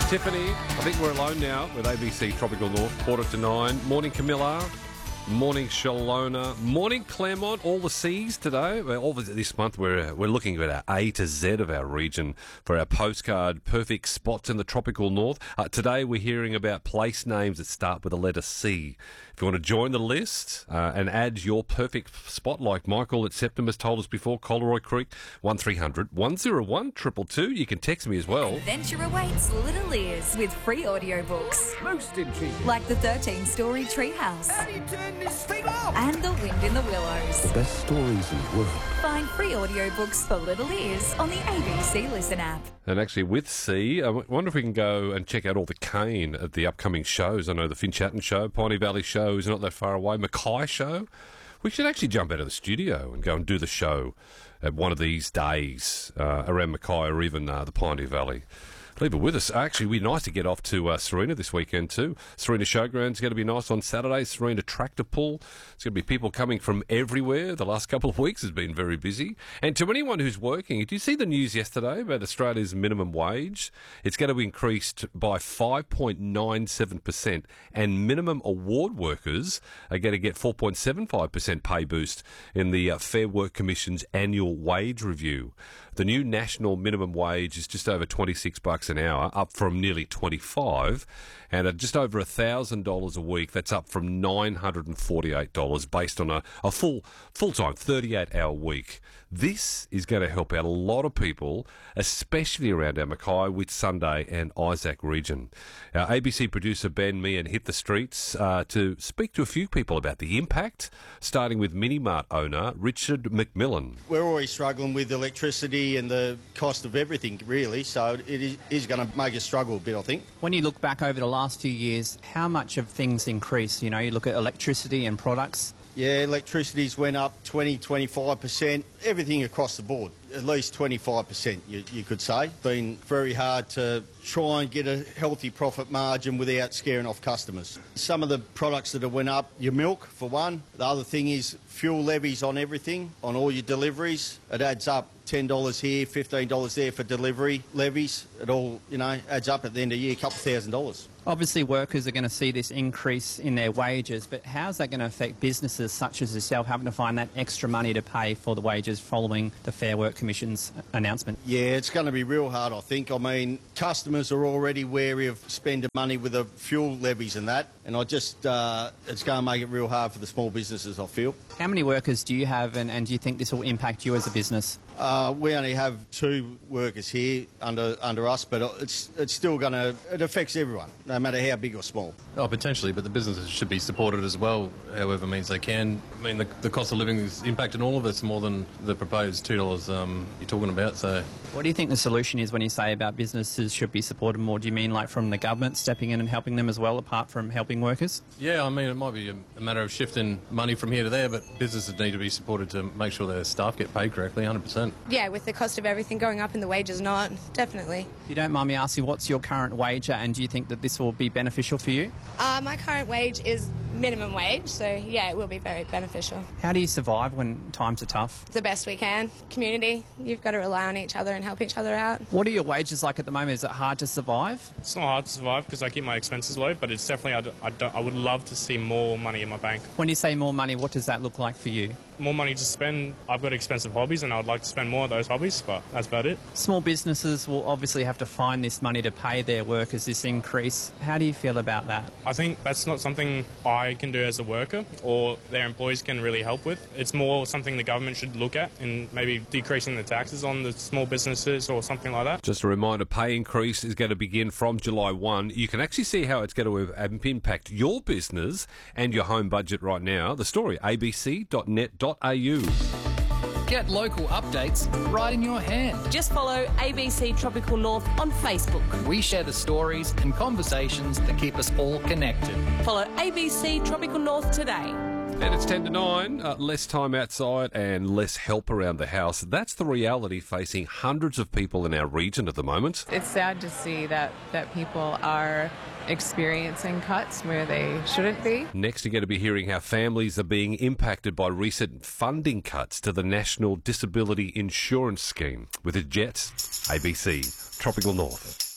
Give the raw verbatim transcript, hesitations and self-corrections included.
Tiffany, I think we're alone now with A B C Tropical North, quarter to nine. Morning, Camilla. Morning, Shalona. Morning, Claremont. All the C's today. Well, all this month, we're we're looking at our A to Z of our region for our postcard perfect spots in the tropical north. Uh, today, we're hearing about place names that start with the letter C. If you want to join the list uh, and add your perfect spot, like Michael at Septimus told us before, Coleroy Creek, one three hundred one oh one two two two. You can text me as well. Adventure awaits Little Ears with free audiobooks. Most intriguing. Like the thirteen-story Treehouse. How do you turn this thing off? And The Wind in the Willows. The best stories in the world. Find free audiobooks for Little Ears on the A B C Listen app. And actually, with C, I wonder if we can go and check out all the cane at the upcoming shows. I know the Finch-Hatton show, Piney Valley show is not that far away, Mackay show. We should actually jump out of the studio and go and do the show at one of these days uh, around Mackay or even uh, the Piney Valley. Leave it with us. Actually, it'd be nice to get off to uh, Serena this weekend too. Serena Showground's going to be nice on Saturday. Serena Tractor Pull. It's going to be people coming from everywhere. The last couple of weeks has been very busy. And to anyone who's working, did you see the news yesterday about Australia's minimum wage? It's going to be increased by five point nine seven percent, and minimum award workers are going to get four point seven five percent pay boost in the uh, Fair Work Commission's annual wage review. The new national minimum wage is just over twenty-six bucks an hour, up from nearly twenty-five, and at just over one thousand dollars a week, that's up from nine hundred forty-eight dollars based on a, a full, full-time thirty-eight hour week. This is going to help out a lot of people, especially around our Mackay, Whitsunday and Isaac region. Our A B C producer Ben Meehan hit the streets uh, to speak to a few people about the impact, starting with Minimart owner Richard McMillan. We're always struggling with electricity and the cost of everything, really, so it is, is going to make us struggle a bit, I think. When you look back over the last few years, how much have things increased? You know, you look at electricity and products. Yeah, electricity's went up twenty, twenty-five percent, everything across the board, at least twenty-five percent, you, you could say. Been very hard to try and get a healthy profit margin without scaring off customers. Some of the products that have went up, your milk, for one. The other thing is fuel levies on everything, on all your deliveries. It adds up. ten dollars here, fifteen dollars there for delivery levies. It all, you know, adds up at the end of the year, a couple of thousand dollars. Obviously, workers are going to see this increase in their wages, but how's that going to affect businesses such as yourself having to find that extra money to pay for the wages following the Fair Work Commission's announcement? Yeah, it's going to be real hard, I think. I mean, customers are already wary of spending money with the fuel levies and that, and I just, uh, it's going to make it real hard for the small businesses, I feel. How many workers do you have, and, and do you think this will impact you as a business? Uh, we only have two workers here under under us, but it's it's still going to, it affects everyone, no matter how big or small. Oh, potentially, but the businesses should be supported as well, however means they can. I mean, the, the cost of living is impacting all of us more than the proposed two dollars um, you're talking about, so... What do you think the solution is when you say about businesses should be supported more? Do you mean like from the government stepping in and helping them as well, apart from helping workers? Yeah, I mean, it might be a, a matter of shifting money from here to there, but businesses need to be supported to make sure their staff get paid correctly, one hundred percent. Yeah, with the cost of everything going up and the wages not, definitely. If you don't mind me asking, what's your current wage at, and do you think that this will be beneficial for you? Uh, my current wage is minimum wage, so yeah, it will be very beneficial. How do you survive when times are tough? The best we can. Community, you've got to rely on each other and help each other out. What are your wages like at the moment? Is it hard to survive? It's not hard to survive because I keep my expenses low, but it's definitely, I, d- I, don't, I would love to see more money in my bank. When you say more money, what does that look like for you? More money to spend. I've got expensive hobbies and I would like to spend more of those hobbies, but that's about it. Small businesses will obviously have to find this money to pay their workers, this increase. How do you feel about that? I think that's not something I can do as a worker or their employees can really help with. It's more something the government should look at and maybe decreasing the taxes on the small businesses or something like that. Just a reminder, pay increase is going to begin from July first. You can actually see how it's going to impact your business and your home budget right now. The story, a b c dot net dot a u. Get local updates right in your hand. Just follow A B C Tropical North on Facebook. We share the stories and conversations that keep us all connected. Follow A B C Tropical North today. And it's ten to nine, uh, less time outside and less help around the house. That's the reality facing hundreds of people in our region at the moment. It's sad to see that, that people are experiencing cuts where they shouldn't be. Next, you're going to be hearing how families are being impacted by recent funding cuts to the National Disability Insurance Scheme. With a Jet, A B C, Tropical North.